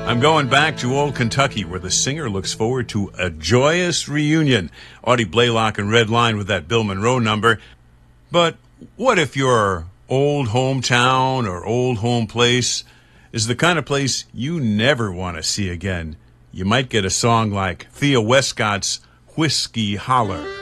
I'm going back to old Kentucky, where the singer looks forward to a joyous reunion. Audie Blaylock and Red Line with that Bill Monroe number. But what if your old hometown or old home place is the kind of place you never want to see again? You might get a song like Thea Westcott's Whiskey Holler.